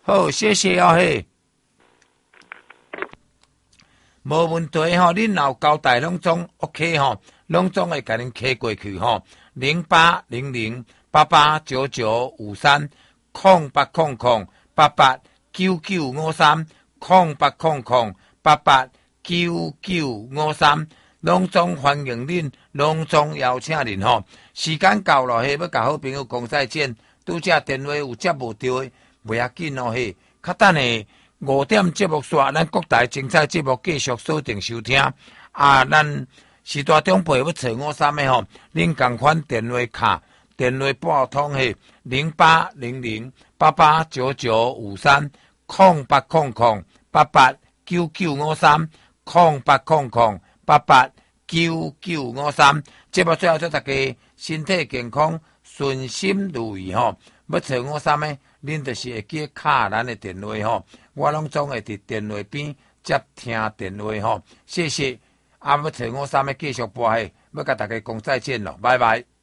好，谢谢哦嘿。无问题吼，恁若有交代拢总 OK 吼，拢总会甲恁开过去吼。08008899530800889953，拢总欢迎恁，拢总邀请恁吼。时间到了嘿，要甲好朋友讲再见。拄则电话有接无到的，袂要紧哦嘿，较等下。5点节目煞，咱各台精彩节目继续锁定收听。咱时代中辈要找53的吼，恁共款电话卡、电话拨通嘿08008899530800889953。节目最后祝大家身体健康、顺心如意吼。要找53的，恁就是会记卡咱的电话吼。我拢总会伫电话边接听电话吼，谢谢。要找53的继续播下，要甲大家讲再见咯，拜拜。